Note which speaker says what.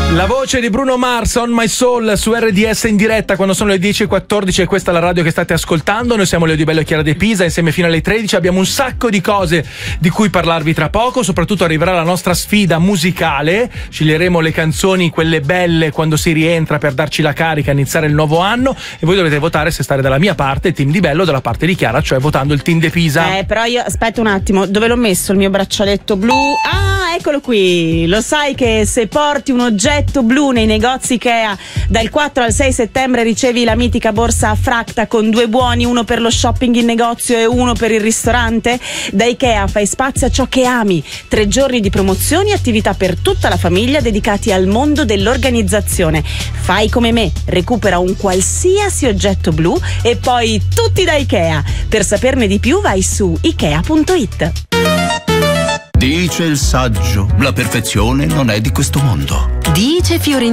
Speaker 1: La voce di Bruno Mars, On My Soul, su RDS in diretta quando sono le 10:14 e questa è la radio che state ascoltando. Noi siamo Leo Di Bello e Chiara De Pisa, insieme fino alle 13. Abbiamo un sacco di cose di cui parlarvi tra poco, soprattutto arriverà la nostra sfida musicale. Sceglieremo le canzoni, quelle belle quando si rientra, per darci la carica, iniziare il nuovo anno, e voi dovete votare se stare dalla mia parte, il team Di Bello, dalla parte di Chiara, cioè votando il team De Pisa.
Speaker 2: Però io, aspetta un attimo, dove l'ho messo il mio braccialetto blu? Ah, eccolo qui. Lo sai che se porti un oggetto blu nei negozi Ikea dal 4 al 6 settembre ricevi la mitica borsa a fracta con 2 buoni, uno per lo shopping in negozio e uno per il ristorante? Da Ikea fai spazio a ciò che ami. 3 giorni di promozioni e attività per tutta la famiglia dedicati al mondo dell'organizzazione. Fai come me, recupera un qualsiasi oggetto blu e poi tutti da Ikea. Per saperne di più vai su ikea.it.
Speaker 3: Dice il saggio, la perfezione non è di questo mondo.
Speaker 4: Dice Fiorentino.